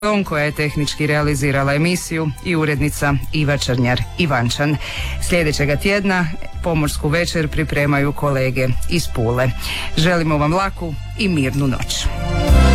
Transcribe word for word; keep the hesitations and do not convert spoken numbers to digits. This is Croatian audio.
koja je tehnički realizirala emisiju i urednica Iva Črnjar-Ivančan. Sljedećega tjedna Pomorsku večer pripremaju kolege iz Pule. Želimo vam laku i mirnu noć.